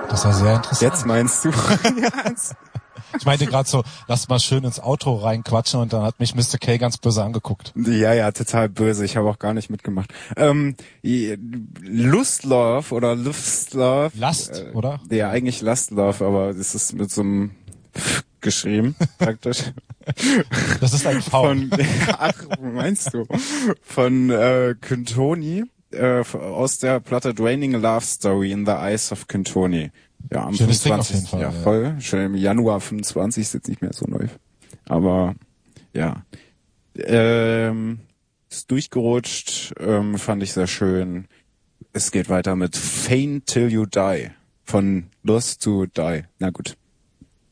Das war sehr interessant. Jetzt meinst du? Ich meinte gerade so, lass mal schön ins Auto reinquatschen und dann hat mich Mr. K ganz böse angeguckt. Ja, total böse. Ich habe auch gar nicht mitgemacht. Lustlove oder Luftlove. Last, oder? Ja, eigentlich Lustlove, aber es ist mit so einem geschrieben, praktisch. Das ist ein V. Ach, meinst du? Von Quintoni, aus der Platte Draining a Love Story in the Eyes of Quintoni. Ja, am schönes 25. Ding auf jeden Fall. Ja, voll. Schon im Januar 25 ist jetzt nicht mehr so neu. Aber ja. Ist durchgerutscht, fand ich sehr schön. Es geht weiter mit Faint Till You Die. Von Lost to Die. Na gut.